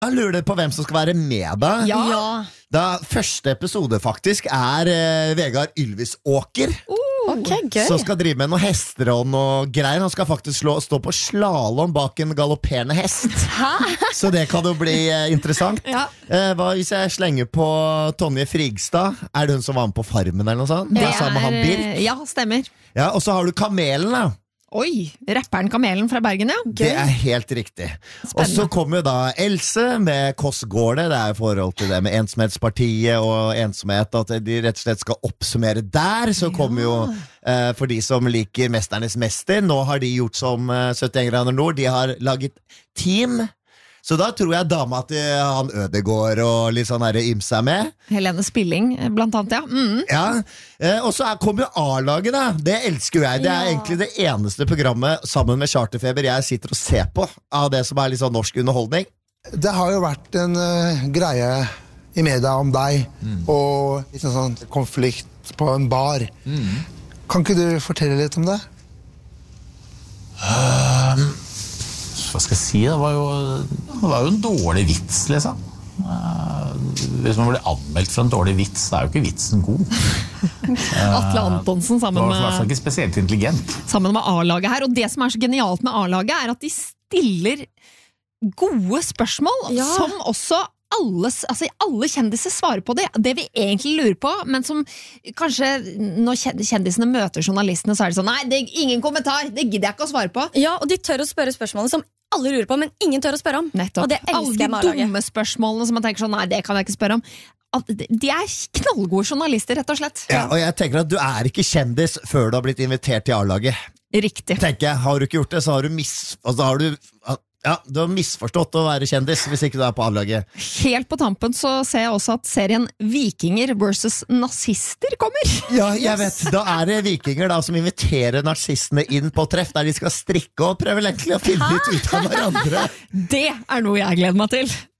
Jeg lurer på hvem som skal være med da. Ja. Da første episode faktisk Vegard Ylvisåker Ok, gøy. som skal drive med noen hester og noe greier. Han skal faktisk stå på slalom bak en galopperende hest. Så det kan jo bli interessant. Hva hvis jeg slenger på Tonje Frigstad? Det hun som var med på Farmen eller noe sånt? Det sammen med han Birk. Ja, stemmer. Ja, og så har du Kamelen da. Oi, rapperen Kamelen fra Bergen, ja. Det helt riktig. Og så kommer jo da Else med Kåss Gårde. Det i forhold til det med ensomhetspartiet og ensomhet, at de rett og slett skal oppsummere der. Så kommer jo, for de som liker Mesternes Mester, nå har de gjort som 71 grader nord, de har laget team. Så da tror jeg dama til han Ødegård og litt sånn her ymse med. Helene Spilling, blant annet, ja. Og så kommer jo A-laget da. Det elsker jeg. Det egentlig det eneste programmet sammen med Charterfeber jeg sitter og ser på av det som litt sånn norsk underholdning. Det har jo vært en greie i media om deg og litt sånn konflikt på en bar. Kan ikke du fortelle litt om det? Hva skal jeg si? Det var jo en dårlig vits, liksom. Hvis man blir anmeldt for en dårlig vits, så jo ikke vitsen god. Atle Antonsen sammen med... Det var i hvert fall ikke spesielt intelligent. Sammen med A-laget her, og det som så genialt med A-laget at de stiller gode spørsmål, som også alle kjendiser svarer på det vi egentlig lurer på, men som kanskje når kjendisene møter journalistene, så det sånn, nei, ingen kommentar, det gidder jeg ikke å svare på. Ja, og de tør å spørre spørsmålene som alle lurer på, men ingen tør å spørre om. Nettopp. Og det elsker jeg med alle de dumme spørsmålene som man tenker sånn, nei, det kan jeg ikke spørre om. De knallgode journalister, rett og slett. Ja, og jeg tenker at du ikke kjendis før du har blitt invitert til A-laget. Riktig. Tenker jeg, har du ikke gjort det, så har du misforstått å være kjendis hvis ikke du på A-laget. Helt på tampen så ser jeg også at serien Vikinger versus nazister kommer. Ja, jeg vet. Da det vikinger da, som inviterer nazistene inn på treff, der de skal strikke og prøve egentlig å finne litt ut av hverandre. Det noe jeg gleder meg til.